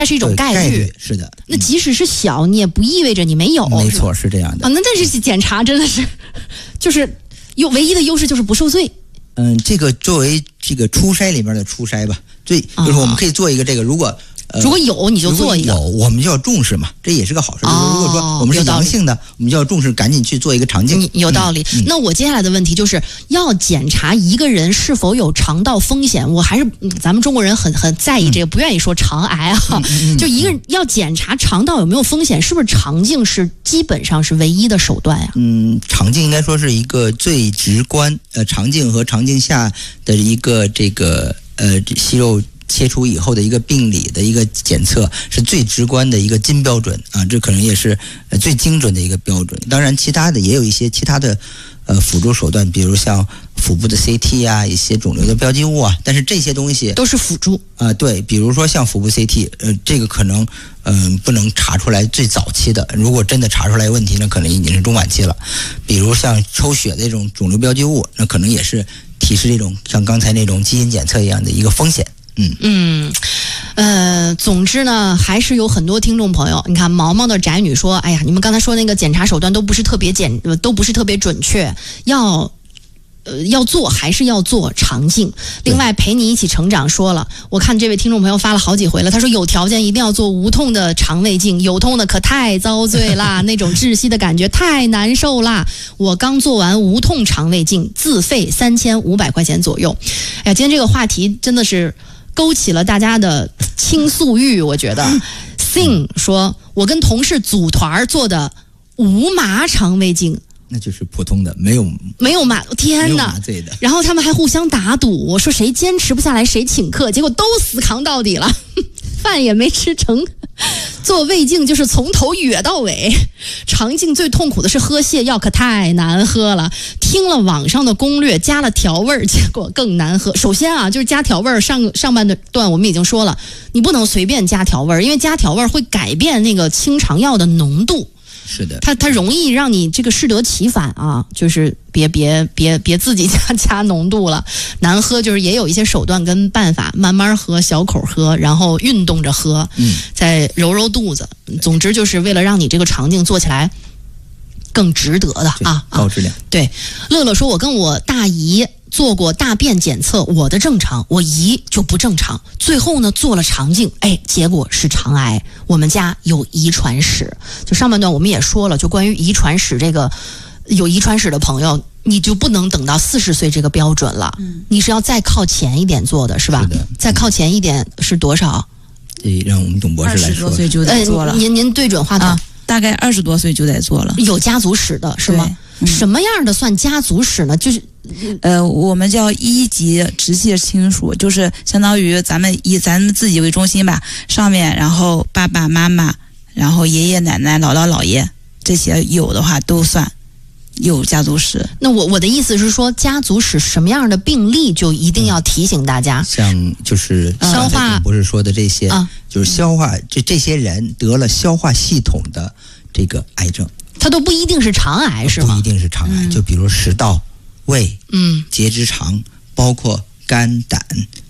它是一种概率， 是的。 那即使是小，你也不意味着你没有。 没错，是这样的。 啊，那但是检查真的是，就是唯一的优势就是不受罪。 这个作为这个初筛里面的初筛吧，就是我们可以做一个这个，如果有你就做一个， 我们就要重视嘛，这也是个好事。如果说我们是阳性的，我们就要重视，赶紧去做一个肠镜。 有道理。那我接下来的问题就是要检查一个人是否有肠道风险。我还是咱们中国人很在意这个，不愿意说肠癌啊。就一个人要检查肠道有没有风险，是不是肠镜是基本上是唯一的手段呀？ 肠镜应该说是一个最直观，肠镜和肠镜下的一个这个息肉切除以后的一个病理的一个检测是最直观的一个金标准啊，这可能也是最精准的一个标准。当然，其他的也有一些其他的辅助手段，比如像腹部的 CT 啊，一些肿瘤的标记物啊，但是这些东西都是辅助啊。对，比如说像腹部 CT，这个可能不能查出来最早期的，如果真的查出来问题，那可能已经是中晚期了。比如像抽血的这种肿瘤标记物，那可能也是提示这种像刚才那种基因检测一样的一个风险。 总之呢，还是有很多听众朋友，你看毛毛的宅女说，哎呀，你们刚才说那个检查手段都不是特别准确，要做还是要做肠镜。另外陪你一起成长说了，我看这位听众朋友发了好几回了，他说有条件一定要做无痛的肠胃镜，有痛的可太遭罪啦，那种窒息的感觉太难受啦。我刚做完无痛肠胃镜，自费3500块钱左右。哎呀，今天这个话题真的是勾起了大家的倾诉欲，我觉得。Sing 说，我跟同事组团做的无麻肠胃镜。 那就是普通的，没有麻，天哪！然后他们还互相打赌，我说谁坚持不下来谁请客，结果都死扛到底了，饭也没吃成。做胃镜就是从头哕到尾，肠镜最痛苦的是喝泻药，可太难喝了。听了网上的攻略，加了调味儿，结果更难喝。首先啊，就是加调味儿，上半段我们已经说了，你不能随便加调味儿，因为加调味儿会改变那个清肠药的浓度。 是的， 它容易让你这个适得其反啊，就是别自己加浓度了，难喝就是也有一些手段跟办法，慢慢喝，小口喝，然后运动着喝，再揉肚子。总之就是为了让你这个肠镜做起来更值得的啊， 高质量。 对，乐乐说，我跟我大姨做过大便检测，我的正常，我姨就不正常。最后呢，做了肠镜，结果是肠癌。我们家有遗传史，就上半段我们也说了，就关于遗传史这个，有遗传史的朋友，你就不能等到40岁这个标准了，你是要再靠前一点做的，是吧？ 是的， 再靠前一点是多少？ 让我们董博士来说。 20多岁就得做了。 您对准话筒。 大概20多岁就得做了。 有家族史的是吗？什么样的算家族史呢？就是我们叫1级直系亲属，就是相当于以咱们自己为中心吧，上面然后爸爸妈妈，然后爷爷奶奶、姥姥姥爷这些有的话都算有家族史。 那我的意思是说，家族史什么样的病例就一定要提醒大家。 像就是消化， 不是说的这些，就是消化这些人得了消化系统的这个癌症。它都不一定是肠癌是吗？ 不一定是肠癌，就比如食道、胃、结直肠，包括肝、胆、